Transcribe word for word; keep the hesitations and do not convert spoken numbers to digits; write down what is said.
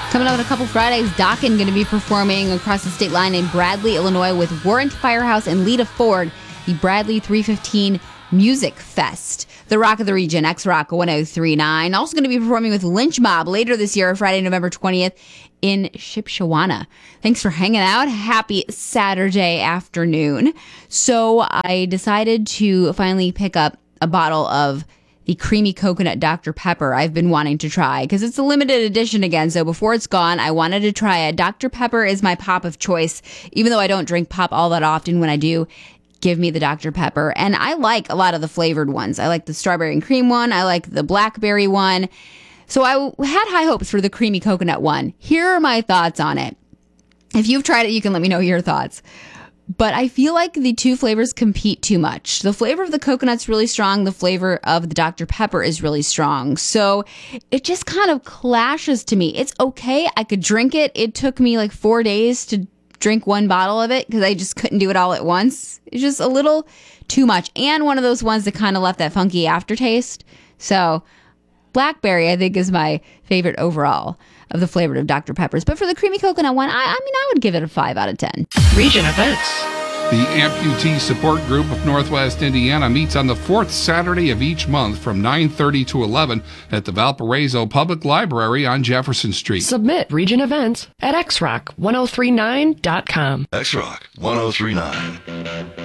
Coming up in a couple Fridays, Dokken going to be performing across the state line in Bradley, Illinois with Warrant Firehouse and Lita Ford, the Bradley three fifteen Music Fest. The Rock of the Region, X-Rock one oh three point nine. Also going to be performing with Lynch Mob later this year, Friday, November twentieth in Shipshewana. Thanks for hanging out. Happy Saturday afternoon. So I decided to finally pick up a bottle of the creamy coconut Doctor Pepper I've been wanting to try because it's a limited edition again. So before it's gone, I wanted to try it. Doctor Pepper is my pop of choice, even though I don't drink pop all that often. When I do, give me the Doctor Pepper. And I like a lot of the flavored ones. I like the strawberry and cream one. I like the blackberry one. So I had high hopes for the creamy coconut one. Here are my thoughts on it. If you've tried it, you can let me know your thoughts. But I feel like the two flavors compete too much. The flavor of the coconut's really strong. The flavor of the Doctor Pepper is really strong. So it just kind of clashes to me. It's okay. I could drink it. It took me like four days to drink one bottle of it because I just couldn't do it all at once. It's just a little too much. And one of those ones that kind of left that funky aftertaste. So blackberry, I think, is my favorite overall of the flavored of Doctor Peppers. But for the creamy coconut one, I, I mean, I would give it a five out of ten. Region events. The Amputee Support Group of Northwest Indiana meets on the fourth Saturday of each month from nine thirty to eleven at the Valparaiso Public Library on Jefferson Street. Submit region events at x rock ten thirty-nine dot com. X Rock ten thirty-nine.